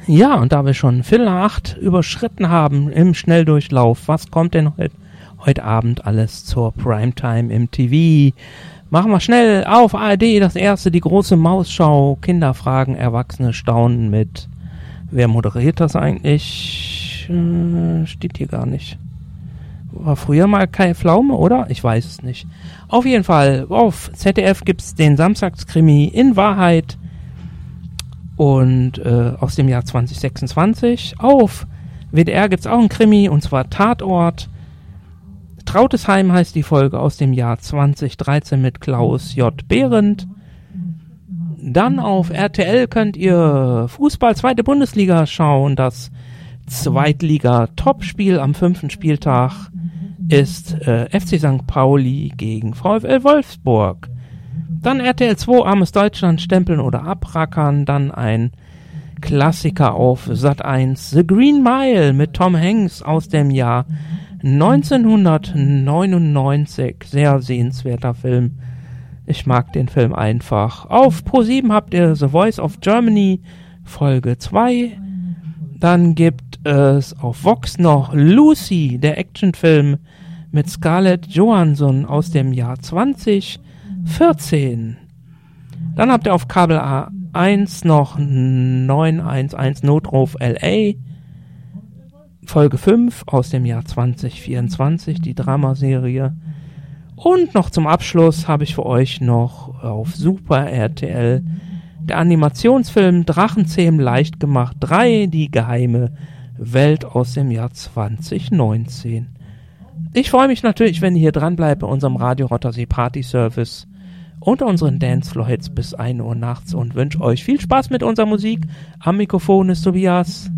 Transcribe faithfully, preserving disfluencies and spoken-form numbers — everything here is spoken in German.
Ja, und da wir schon Viertel nach acht überschritten haben im Schnelldurchlauf, was kommt denn heute, heute Abend alles zur Primetime im T V? Machen wir schnell auf A R D das erste, die große Mausschau, Kinder fragen, Erwachsene staunen mit. Wer moderiert das eigentlich? Äh, steht hier gar nicht. War früher mal Kai Pflaume, oder? Ich weiß es nicht. Auf jeden Fall, auf Z D F gibt's den Samstagskrimi In Wahrheit und äh, aus dem Jahr zwanzig sechsundzwanzig. Auf W D R gibt's auch einen Krimi, und zwar Tatort. Trautesheim heißt die Folge, aus dem Jahr zwanzig dreizehn mit Klaus J. Behrendt. Dann auf R T L könnt ihr Fußball zweite Bundesliga schauen. Das Zweitliga-Topspiel am fünften Spieltag ist äh, F C Sankt Pauli gegen VfL Wolfsburg. Dann R T L zwei, Armes Deutschland, Stempeln oder Abrackern. Dann ein Klassiker auf Sat eins, The Green Mile mit Tom Hanks aus dem Jahr neunzehnhundertneunundneunzig. Sehr sehenswerter Film. Ich mag den Film einfach. Auf ProSieben habt ihr The Voice of Germany Folge zwei. Dann gibt es auf Vox noch Lucy, der Actionfilm mit Scarlett Johansson aus dem Jahr zwanzig vierzehn. Dann habt ihr auf Kabel A eins noch neun eins eins Notruf L A Folge fünf aus dem Jahr zwanzig vierundzwanzig, die Dramaserie. Und noch zum Abschluss habe ich für euch noch auf Super R T L der Animationsfilm Drachenzähmen leicht gemacht drei, die geheime Welt aus dem Jahr zwanzig neunzehn. Ich freue mich natürlich, wenn ihr hier dran bleibt bei unserem Radio Rothersee Party Service und unseren Dancefloor-Hits bis ein Uhr nachts und wünsche euch viel Spaß mit unserer Musik. Am Mikrofon ist Tobias.